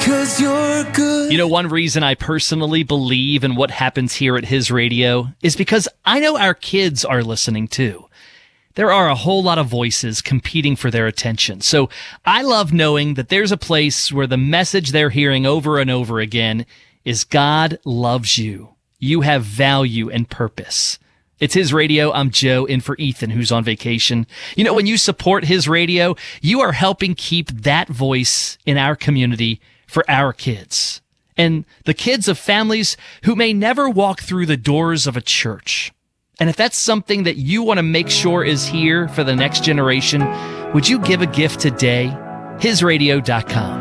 'cause you're good. You know, one reason I personally believe in what happens here at His Radio is because I know our kids are listening too. There are a whole lot of voices competing for their attention. So I love knowing that there's a place where the message they're hearing over and over again is God loves you. You have value and purpose. It's His Radio. I'm Joe, in for Ethan, who's on vacation. You know, when you support His Radio, you are helping keep that voice in our community for our kids and the kids of families who may never walk through the doors of a church. And if that's something that you want to make sure is here for the next generation, would you give a gift today? HisRadio.com.